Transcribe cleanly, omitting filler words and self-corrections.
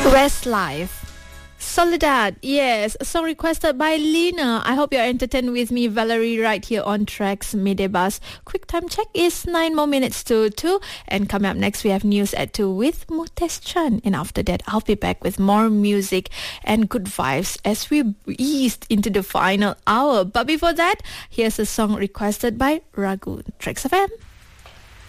Westlife. Soledad, yes, a song requested by Lena. I hope you're entertained with me, Valerie, right here on Tracks Midday Bus. Quick time check is 9 more minutes to 2. And coming up next, we have news at 2 with Mutesh Chan. And after that, I'll be back with more music and good vibes as we ease into the final hour. But before that, here's a song requested by Raghu. Tracks FM.